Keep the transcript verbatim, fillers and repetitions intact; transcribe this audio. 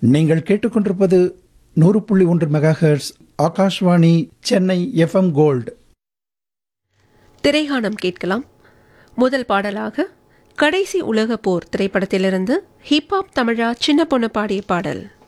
நீங்கள் கேட்டுக்கொண்டிருப்பது நூறு புள்ளி ஒன்று mega hertz Akashvani Chennai FM gold. திரைகாணம் கேட்கலாம். முதல் பாடலாக கடைசி உலக போர் திரைப்படத்திலிருந்து ஹிப்ஹாப் தமிழா சின்ன பொண்ணு பாடிய பாடல்.